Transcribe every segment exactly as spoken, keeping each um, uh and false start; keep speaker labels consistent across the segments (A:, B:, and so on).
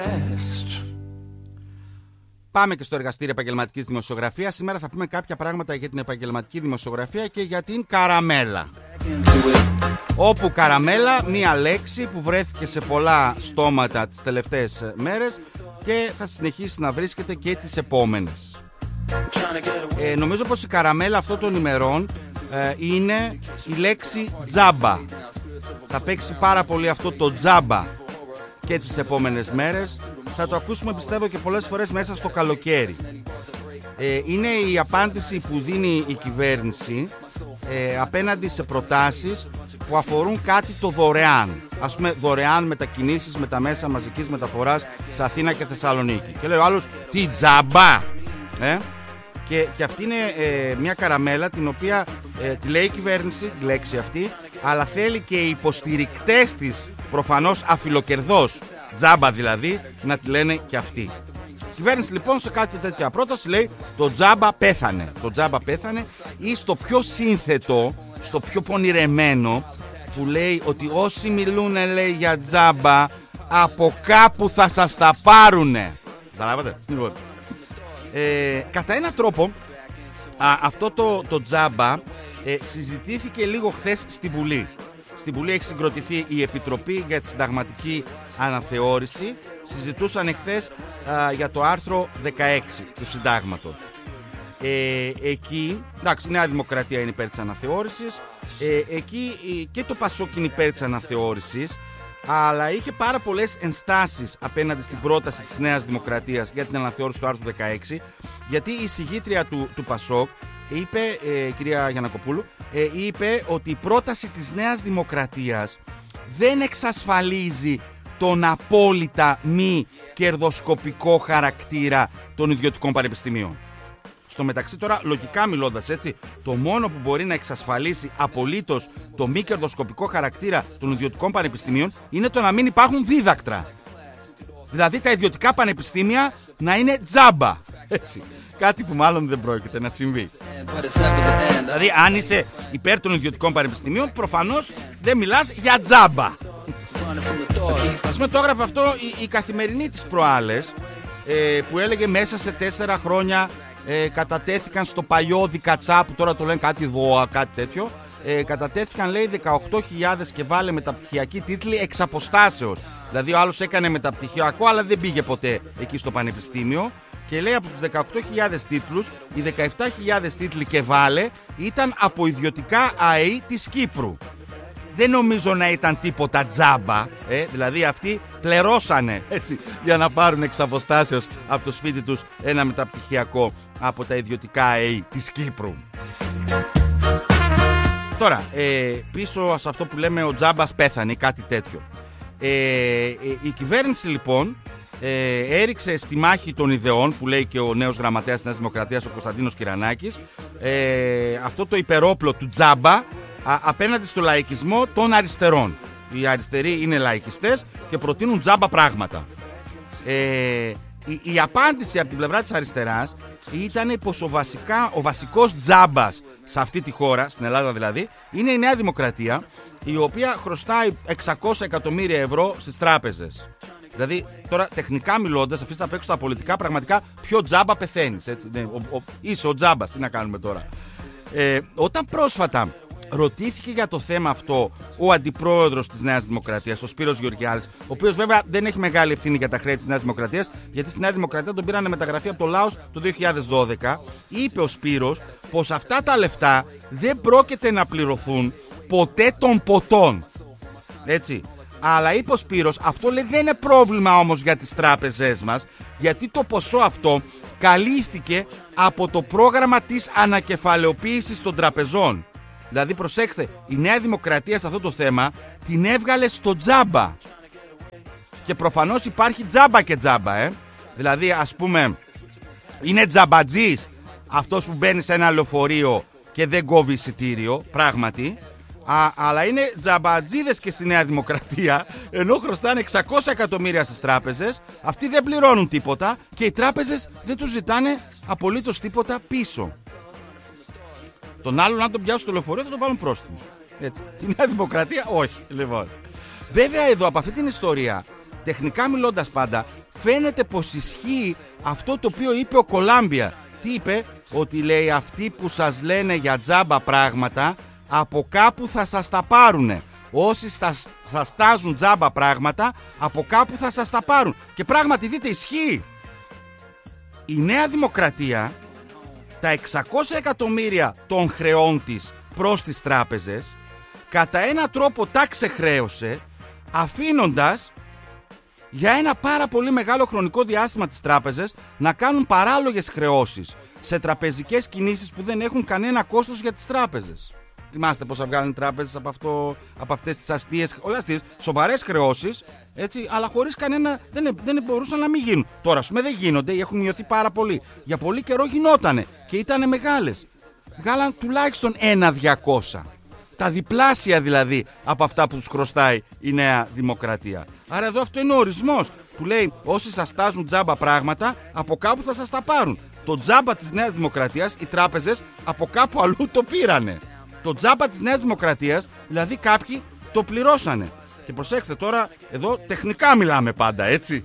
A: Πάμε και στο εργαστήριο επαγγελματικής δημοσιογραφίας. Σήμερα θα πούμε κάποια πράγματα για την επαγγελματική δημοσιογραφία και για την καραμέλα. Όπου καραμέλα, μία λέξη που βρέθηκε σε πολλά στόματα τις τελευταίες μέρες και θα συνεχίσει να βρίσκεται και τις επόμενες. Ε, νομίζω πως η καραμέλα αυτών των ημερών ε, είναι η λέξη τζάμπα. Θα παίξει πάρα πολύ αυτό το τζάμπα και τις επόμενες μέρες. Θα το ακούσουμε, πιστεύω, και πολλές φορές μέσα στο καλοκαίρι. Ε, είναι η απάντηση που δίνει η κυβέρνηση ε, απέναντι σε προτάσεις που αφορούν κάτι το δωρεάν. Ας πούμε, δωρεάν μετακινήσεις με τα μέσα μαζικής μεταφοράς σε Αθήνα και Θεσσαλονίκη. Και λέει ο άλλος, τι τζάμπα! Ε? Και, και αυτή είναι ε, μια καραμέλα την οποία ε, τη λέει η κυβέρνηση, τη λέξη αυτή, αλλά θέλει και οι υποστηρικτές της, προφανώς αφιλοκερδός, τζάμπα δηλαδή, να τη λένε και αυτοί. Η κυβέρνηση λοιπόν σε κάτι τέτοια πρόταση λέει το τζάμπα πέθανε. Το τζάμπα πέθανε, ή στο πιο σύνθετο, στο πιο πονηρεμένο, που λέει ότι όσοι μιλούν, λέει, για τζάμπα, από κάπου θα σας τα πάρουνε. Καταλάβατε? Ε, κατά έναν τρόπο α, αυτό το, το τζάμπα ε, συζητήθηκε λίγο χθες στη Βουλή. Στη Βουλή έχει συγκροτηθεί η Επιτροπή για τη Συνταγματική Αναθεώρηση. Συζητούσαν εχθές α, για το άρθρο δεκαέξι του Συντάγματος. Ε, εκεί, εντάξει, η Νέα Δημοκρατία είναι υπέρ της αναθεώρησης. Ε, εκεί ε, και το Πασόκ είναι υπέρ της αναθεώρησης. Αλλά είχε πάρα πολλές ενστάσεις απέναντι στην πρόταση της Νέας Δημοκρατίας για την αναθεώρηση του άρθρου δεκαέξι. Γιατί η συγγήτρια του, του Πασόκ είπε, ε, κυρία Γιαννακοπούλου, ε, είπε ότι η πρόταση της Νέας Δημοκρατίας δεν εξασφαλίζει τον απόλυτα μη κερδοσκοπικό χαρακτήρα των ιδιωτικών πανεπιστημίων. Στο μεταξύ τώρα, λογικά μιλώντας, έτσι, το μόνο που μπορεί να εξασφαλίσει απολύτως το μη κερδοσκοπικό χαρακτήρα των ιδιωτικών πανεπιστημίων είναι το να μην υπάρχουν δίδακτρα. Δηλαδή τα ιδιωτικά πανεπιστήμια να είναι τζάμπα. Έτσι. Κάτι που μάλλον δεν πρόκειται να συμβεί. Δηλαδή, αν είσαι υπέρ των ιδιωτικών πανεπιστημίων, προφανώς δεν μιλάς για τζάμπα. Ας πούμε, το έγραφε αυτό η, η Καθημερινή της προάλλες, ε, που έλεγε μέσα σε τέσσερα χρόνια ε, κατατέθηκαν στο παλιό Δικατσά, που τώρα το λένε κάτι ΔΟΑ, κάτι τέτοιο. Ε, κατατέθηκαν, λέει, δεκαοκτώ χιλιάδες και βάλε μεταπτυχιακοί τίτλοι εξ αποστάσεως. Δηλαδή, ο άλλος έκανε μεταπτυχιακό, αλλά δεν πήγε ποτέ εκεί στο πανεπιστήμιο. Και λέει από τους δεκαοκτώ χιλιάδες τίτλους, οι δεκαεπτά χιλιάδες τίτλοι και βάλε ήταν από ιδιωτικά ΑΕΗ της Κύπρου. Δεν νομίζω να ήταν τίποτα τζάμπα, ε, δηλαδή αυτοί πληρώσανε, έτσι, για να πάρουν εξ αποστάσεως από το σπίτι τους ένα μεταπτυχιακό από τα ιδιωτικά ΑΕΗ της Κύπρου. Τώρα, ε, πίσω σε αυτό που λέμε ο τζάμπας πέθανε, κάτι τέτοιο. Ε, ε, η κυβέρνηση λοιπόν Ε, έριξε στη μάχη των ιδεών, που λέει και ο νέος γραμματέας της Νέας Δημοκρατίας, ο Κωνσταντίνος Κυρανάκης, ε, αυτό το υπερόπλο του τζάμπα α, απέναντι στο λαϊκισμό των αριστερών. Οι αριστεροί είναι λαϊκιστές και προτείνουν τζάμπα πράγματα. Ε, η, η απάντηση από την πλευρά της αριστεράς ήταν πως ο, βασικά, ο βασικός τζάμπας σε αυτή τη χώρα, στην Ελλάδα δηλαδή, είναι η Νέα Δημοκρατία, η οποία χρωστάει εξακόσια εκατομμύρια ευρώ στις τράπεζες. Δηλαδή, τώρα τεχνικά μιλώντας, αφήστε να παίξω τα πολιτικά, πραγματικά πιο τζάμπα πεθαίνεις. Έτσι, ναι, ο, ο, είσαι ο τζάμπας, τι να κάνουμε τώρα. Ε, όταν πρόσφατα ρωτήθηκε για το θέμα αυτό ο αντιπρόεδρος της Νέας Δημοκρατίας, ο Σπύρος Γεωργιάδης, ο οποίος βέβαια δεν έχει μεγάλη ευθύνη για τα χρέη της Νέας Δημοκρατίας, γιατί στη Νέα Δημοκρατία τον πήρανε μεταγραφή από το Λάος το δύο χιλιάδες δώδεκα, είπε ο Σπύρος πως αυτά τα λεφτά δεν πρόκειται να πληρωθούν ποτέ των ποτών. Έτσι. Αλλά είπε ο Σπύρος, αυτό λέει δεν είναι πρόβλημα όμως για τις τράπεζές μας, γιατί το ποσό αυτό καλύφθηκε από το πρόγραμμα της ανακεφαλαιοποίησης των τραπεζών. Δηλαδή, προσέξτε, η Νέα Δημοκρατία σε αυτό το θέμα την έβγαλε στο τζάμπα. Και προφανώς υπάρχει τζάμπα και τζάμπα, ε. Δηλαδή, ας πούμε, είναι τζαμπατζής αυτός που μπαίνει σε ένα λεωφορείο και δεν κόβει εισιτήριο, πράγματι. Α, αλλά είναι τζαμπατζίδες και στη Νέα Δημοκρατία, ενώ χρωστάνε εξακόσια εκατομμύρια στις τράπεζες, αυτοί δεν πληρώνουν τίποτα και οι τράπεζες δεν τους ζητάνε απολύτως τίποτα πίσω. Τον άλλον, αν τον πιάσουν στο λεωφορείο, θα τον βάλουν πρόστιμο. Έτσι. Τη Νέα Δημοκρατία, όχι. Λοιπόν. Βέβαια, εδώ από αυτή την ιστορία, τεχνικά μιλώντας πάντα, φαίνεται πως ισχύει αυτό το οποίο είπε ο Κολάμπια. Τι είπε? Ότι λέει αυτοί που σας λένε για τζάμπα πράγματα από κάπου θα σας τα πάρουνε. Όσοι σας, σας τάζουν τζάμπα πράγματα από κάπου θα σας τα πάρουν. Και πράγματι δείτε, ισχύει. Η Νέα Δημοκρατία τα εξακόσια εκατομμύρια των χρεών της προς τις τράπεζες κατά ένα τρόπο τα ξεχρέωσε, αφήνοντας για ένα πάρα πολύ μεγάλο χρονικό διάστημα τις τράπεζες να κάνουν παράλογες χρεώσεις σε τραπεζικές κινήσεις που δεν έχουν κανένα κόστος για τις τράπεζες. Θυμάστε πώς θα βγάλουν οι τράπεζες από, αυτό, από αυτές τις αστείες, όχι αστείες, σοβαρές χρεώσεις, έτσι, αλλά χωρίς κανένα, δεν, δεν μπορούσαν να μην γίνουν. Τώρα, ας πούμε, δεν γίνονται ή έχουν μειωθεί πάρα πολύ. Για πολύ καιρό γινότανε και ήτανε μεγάλες. Βγάλαν τουλάχιστον ένα διακόσια. Τα διπλάσια δηλαδή από αυτά που τους χρωστάει η Νέα Δημοκρατία. Άρα εδώ αυτό είναι ο ορισμός που λέει όσοι σας τάζουν τζάμπα πράγματα από κάπου θα σας τα πάρουν. Το τζάμπα της Νέας Δημοκρατίας οι τράπεζες από κάπου αλλού το πήρανε. Το τζάμπα της Νέας Δημοκρατίας δηλαδή κάποιοι το πληρώσανε. Και προσέξτε τώρα, εδώ τεχνικά μιλάμε πάντα, έτσι.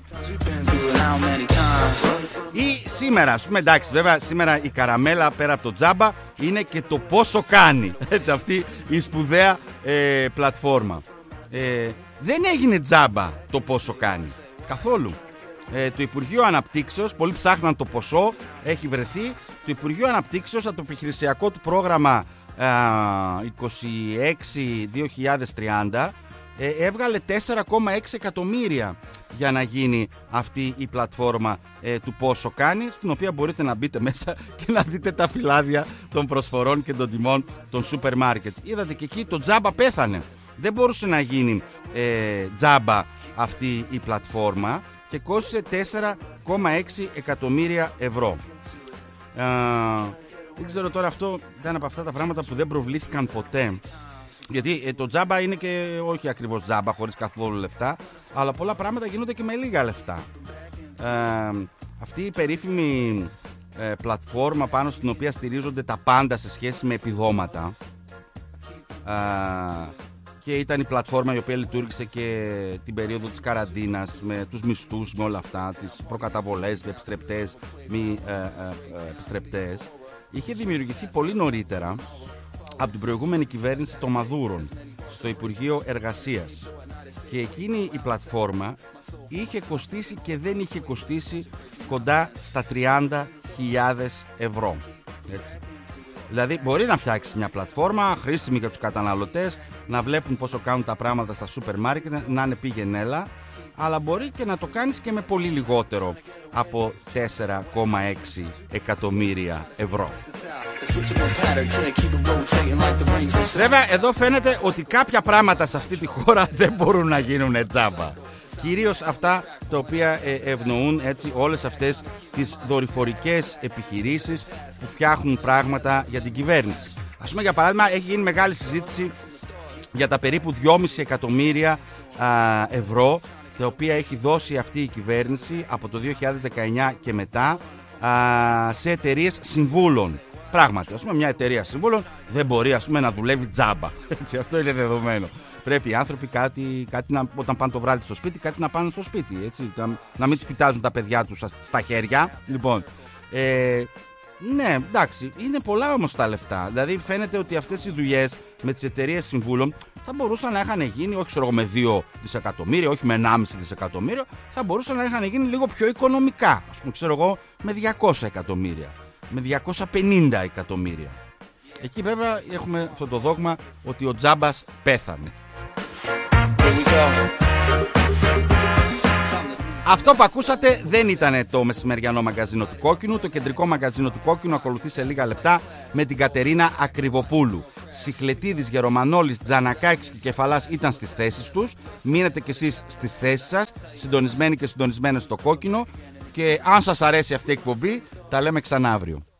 A: Ή σήμερα, ας πούμε, εντάξει, βέβαια σήμερα η καραμέλα πέρα από το τζάμπα είναι και το πόσο κάνει. Έτσι, αυτή η σπουδαία ε, πλατφόρμα. Ε, δεν έγινε τζάμπα το πόσο κάνει. Καθόλου. Ε, το Υπουργείο Αναπτύξεως, πολλοί ψάχναν το ποσό, έχει βρεθεί. Το Υπουργείο Αναπτύξεως από το επιχειρησιακό του πρόγραμμα ε, είκοσι έξι δύο χιλιάδες τριάντα ε, έβγαλε τέσσερα κόμμα έξι εκατομμύρια για να γίνει αυτή η πλατφόρμα ε, του πόσο κάνει, στην οποία μπορείτε να μπείτε μέσα και να δείτε τα φυλάδια των προσφορών και των τιμών των σούπερ μάρκετ. Είδατε και εκεί το τζάμπα πέθανε. Δεν μπορούσε να γίνει ε, τζάμπα αυτή η πλατφόρμα και κόστησε τέσσερα κόμμα έξι εκατομμύρια ευρώ. Ε, δεν ξέρω τώρα, αυτό ήταν από αυτά τα πράγματα που δεν προβλήθηκαν ποτέ. Γιατί ε, το τζάμπα είναι και όχι ακριβώς τζάμπα χωρίς καθόλου λεφτά, αλλά πολλά πράγματα γίνονται και με λίγα λεφτά. Ε, αυτή η περίφημη ε, πλατφόρμα πάνω στην οποία στηρίζονται τα πάντα σε σχέση με επιδόματα ε, και ήταν η πλατφόρμα η οποία λειτουργήσε και την περίοδο της καραντίνας με τους μισθούς, με όλα αυτά, τις προκαταβολές, επιστρεπτές, μη ε, ε, ε, επιστρεπτές. Είχε δημιουργηθεί πολύ νωρίτερα από την προηγούμενη κυβέρνηση των Μαδούρων στο Υπουργείο Εργασίας και εκείνη η πλατφόρμα είχε κοστίσει και δεν είχε κοστίσει κοντά στα τριάντα χιλιάδες ευρώ. Έτσι. Δηλαδή μπορεί να φτιάξει μια πλατφόρμα χρήσιμη για τους καταναλωτές, να βλέπουν πόσο κάνουν τα πράγματα στα σούπερ μάρκετ, να είναι πήγαινέλα, αλλά μπορεί και να το κάνεις και με πολύ λιγότερο από τέσσερα κόμμα έξι εκατομμύρια ευρώ. Βέβαια εδώ φαίνεται ότι κάποια πράγματα σε αυτή τη χώρα δεν μπορούν να γίνουν τζάμπα. Κυρίως αυτά τα οποία ευνοούν έτσι όλες αυτές τις δορυφορικές επιχειρήσεις που φτιάχνουν πράγματα για την κυβέρνηση. Ας πούμε, για παράδειγμα, έχει γίνει μεγάλη συζήτηση για τα περίπου δυόμισι εκατομμύρια α, ευρώ τα οποία έχει δώσει αυτή η κυβέρνηση από το δύο χιλιάδες δεκαεννιά και μετά α, σε εταιρείες συμβούλων. Πράγματι, ας πούμε, μια εταιρεία συμβούλων δεν μπορεί, ας πούμε, να δουλεύει τζάμπα. Έτσι, αυτό είναι δεδομένο. Πρέπει οι άνθρωποι κάτι, κάτι να, όταν πάνε το βράδυ στο σπίτι, κάτι να πάνε στο σπίτι. Έτσι, να, να μην τους κοιτάζουν τα παιδιά τους στα χέρια. Λοιπόν, ε, ναι, εντάξει, είναι πολλά όμως τα λεφτά. Δηλαδή, φαίνεται ότι αυτές οι δουλειές με τις εταιρείες συμβούλων θα μπορούσαν να είχαν γίνει, όχι ξέρω, με δύο δισεκατομμύρια, όχι με ενάμιση δισεκατομμύριο, θα μπορούσαν να είχαν γίνει λίγο πιο οικονομικά. Ας πούμε, ξέρω εγώ, με διακόσια εκατομμύρια, με διακόσια πενήντα εκατομμύρια. Εκεί βέβαια έχουμε αυτό το δόγμα ότι ο τζάμπας πέθανε. Αυτό που ακούσατε δεν ήταν το μεσημεριανό μαγκαζίνο του Κόκκινου. Το κεντρικό μαγκαζίνο του Κόκκινου ακολουθεί σε λίγα λεπτά με την Κατερίνα Ακριβοπούλου. Σιχλετίδης, Γερομανόλης, Τζανακάκης και Κεφαλάς ήταν στις θέσεις τους. Μείνετε κι εσείς στις θέσεις σας, συντονισμένοι και συντονισμένες στο Κόκκινο. Και αν σας αρέσει αυτή η εκπομπή, τα λέμε ξανά αύριο.